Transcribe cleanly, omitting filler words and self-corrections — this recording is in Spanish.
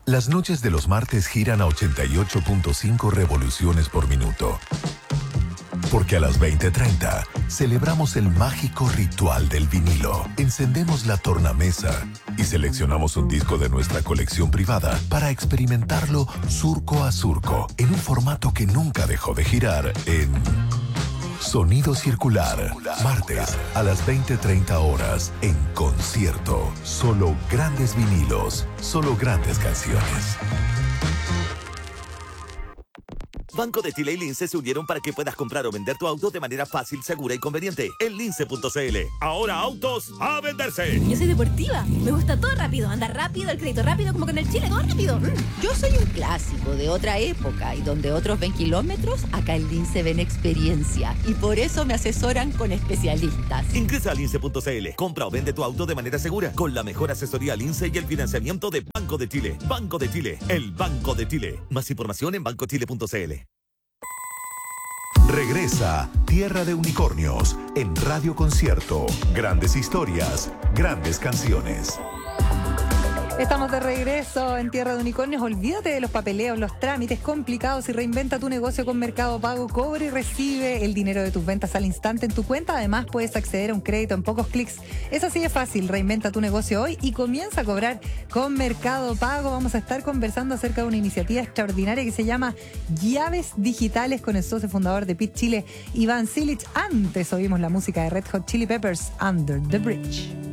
Las noches de los martes giran a 88.5 revoluciones por minuto. Porque a las 20:30 celebramos el mágico ritual del vinilo. Encendemos la tornamesa y seleccionamos un disco de nuestra colección privada para experimentarlo surco a surco en un formato que nunca dejó de girar en Sonido Circular. Martes a las 20:30 horas en concierto. Solo grandes vinilos, solo grandes canciones. Banco de Chile y Lince se unieron para que puedas comprar o vender tu auto de manera fácil, segura y conveniente en lince.cl. Ahora autos a venderse. Yo soy deportiva, me gusta todo rápido, andar rápido, el crédito rápido, como con el Chile, todo rápido. Yo soy un clásico de otra época y donde otros ven kilómetros, acá en Lince ven experiencia y por eso me asesoran con especialistas. Ingresa a lince.cl, compra o vende tu auto de manera segura con la mejor asesoría Lince y el financiamiento de Banco de Chile. Banco de Chile, el Banco de Chile. Más información en bancochile.cl. Regresa Tierra de Unicornios en Radio Concierto. Grandes historias, grandes canciones. Estamos de regreso en Tierra de Unicornios. Olvídate de los papeleos, los trámites complicados y reinventa tu negocio con Mercado Pago. Cobra y recibe el dinero de tus ventas al instante en tu cuenta. Además, puedes acceder a un crédito en pocos clics. Es así de fácil. Reinventa tu negocio hoy y comienza a cobrar con Mercado Pago. Vamos a estar conversando acerca de una iniciativa extraordinaria que se llama Llaves Digitales con el socio fundador de Pit Chile, Iván Silich. Antes oímos la música de Red Hot Chili Peppers, Under the Bridge.